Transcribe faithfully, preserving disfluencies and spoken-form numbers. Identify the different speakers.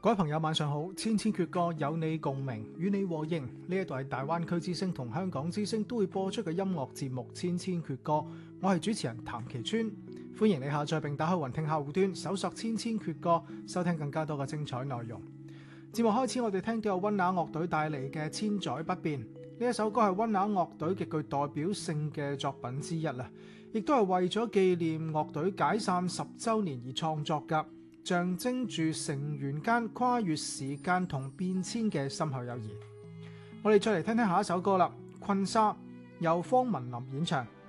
Speaker 1: 各位朋友晚上好，千千闕歌有你共鳴，與你和應。呢一度係大灣區之聲同香港之聲都會播出嘅音樂節目《千千闕歌》，我係主持人譚其川，歡迎你下載並打開雲聽客戶端，搜索《千千闕歌》，收聽更加多嘅精彩內容。節目開始，我哋聽到有溫拿樂隊帶嚟嘅《千載不變》，呢一首歌係溫拿樂隊極具代表性嘅作品之一啦，亦都係為咗紀念樂隊解散十週年而創作㗎。象徵住成員間跨越時間同變遷嘅深厚友誼。我哋再嚟聽聽下一首歌啦，《困沙》由方文琳演唱。